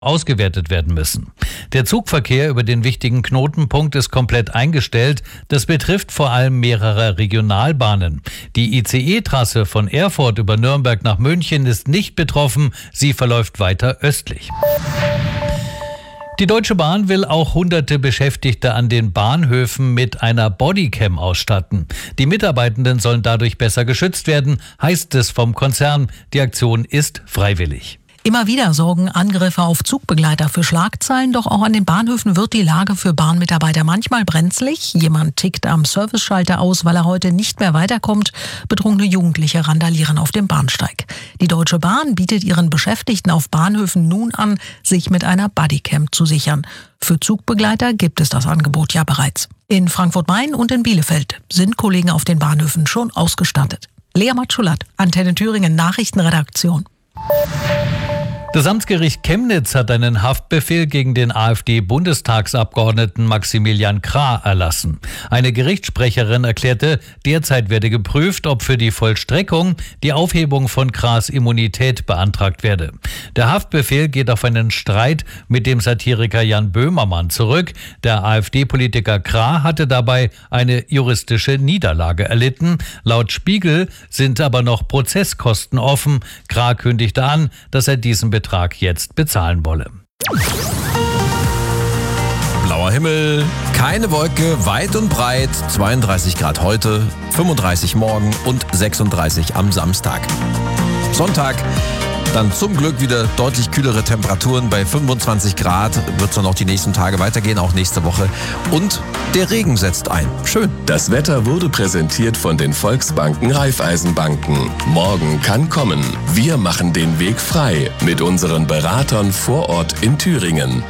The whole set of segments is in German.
ausgewertet werden müssen. Der Zugverkehr über den wichtigen Knotenpunkt ist komplett eingestellt. Das betrifft vor allem mehrere Regionalbahnen. Die ICE-Trasse von Erfurt über Nürnberg nach München ist nicht betroffen. Sie verläuft weiter östlich. Die Deutsche Bahn will auch hunderte Beschäftigte an den Bahnhöfen mit einer Bodycam ausstatten. Die Mitarbeitenden sollen dadurch besser geschützt werden, heißt es vom Konzern. Die Aktion ist freiwillig. Immer wieder sorgen Angriffe auf Zugbegleiter für Schlagzeilen, doch auch an den Bahnhöfen wird die Lage für Bahnmitarbeiter manchmal brenzlig. Jemand tickt am Serviceschalter aus, weil er heute nicht mehr weiterkommt. Betrunkene Jugendliche randalieren auf dem Bahnsteig. Die Deutsche Bahn bietet ihren Beschäftigten auf Bahnhöfen nun an, sich mit einer Bodycam zu sichern. Für Zugbegleiter gibt es das Angebot ja bereits. In Frankfurt-Main und in Bielefeld sind Kollegen auf den Bahnhöfen schon ausgestattet. Lea Matschulat, Antenne Thüringen Nachrichtenredaktion. Das Amtsgericht Chemnitz hat einen Haftbefehl gegen den AfD-Bundestagsabgeordneten Maximilian Krah erlassen. Eine Gerichtssprecherin erklärte, derzeit werde geprüft, ob für die Vollstreckung die Aufhebung von Krahs Immunität beantragt werde. Der Haftbefehl geht auf einen Streit mit dem Satiriker Jan Böhmermann zurück. Der AfD-Politiker Krah hatte dabei eine juristische Niederlage erlitten. Laut Spiegel sind aber noch Prozesskosten offen. Krah kündigte an, dass er diesen Betrag jetzt bezahlen wolle. Blauer Himmel, keine Wolke, weit und breit, 32 Grad heute, 35 morgen und 36 am Samstag. Sonntag, dann zum Glück wieder deutlich kühlere Temperaturen. Bei 25 Grad wird es dann auch die nächsten Tage weitergehen, auch nächste Woche. Und der Regen setzt ein. Schön. Das Wetter wurde präsentiert von den Volksbanken Raiffeisenbanken. Morgen kann kommen. Wir machen den Weg frei mit unseren Beratern vor Ort in Thüringen.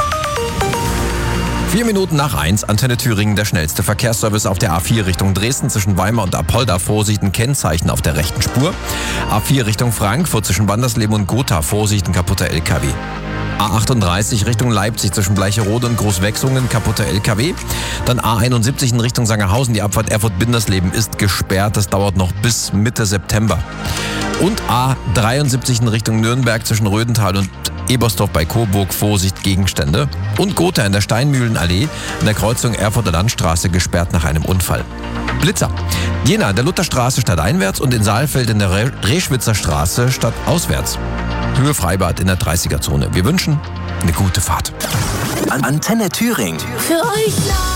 4 Minuten nach 1, Antenne Thüringen, der schnellste Verkehrsservice auf der A4 Richtung Dresden zwischen Weimar und Apolda. Vorsicht, ein Kennzeichen auf der rechten Spur. A4 Richtung Frankfurt zwischen Wandersleben und Gotha. Vorsicht, ein kaputter LKW. A38 Richtung Leipzig zwischen Bleicherode und Großwechsungen, kaputter LKW. Dann A71 in Richtung Sangerhausen. Die Abfahrt Erfurt-Bindersleben ist gesperrt. Das dauert noch bis Mitte September. Und A73 in Richtung Nürnberg zwischen Rödental und Ebersdorf bei Coburg, Vorsicht, Gegenstände. Und Gotha in der Steinmühlenallee in der Kreuzung Erfurter Landstraße gesperrt nach einem Unfall. Blitzer. Jena in der Lutherstraße stadteinwärts und in Saalfeld in der Reschwitzer Straße stadtauswärts. Höhe Freibad in der 30er-Zone. Wir wünschen eine gute Fahrt. Antenne Thüringen. Für euch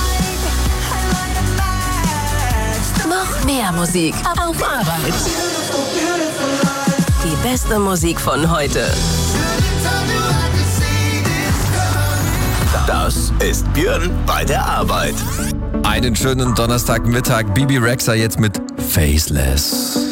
noch mehr Musik auf Arbeit. Die beste Musik von heute. Das ist Björn bei der Arbeit. Einen schönen Donnerstagmittag. Bibi Rexha jetzt mit Faceless.